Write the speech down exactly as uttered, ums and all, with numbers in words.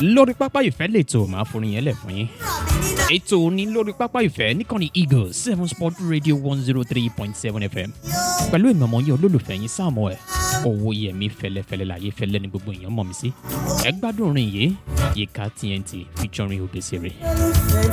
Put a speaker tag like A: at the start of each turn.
A: lórí pápá ìfẹ́ lètò máa forin yẹn lẹ̀ fún yín. ètò ní lórí pápá ìfẹ́ níkànnì Eagle seven Sport Radio one oh three point seven F M pẹ̀lú ìmọ̀mọ́ yín olólùfẹ́ yín Samuel Owóyẹmí fẹlẹ́fẹlẹ́ láyé fẹlẹ́ ní gbogbo èèyàn mọ̀ mí sí. ẹ gbádùn orin yìí Yika T N T featuring Obesere.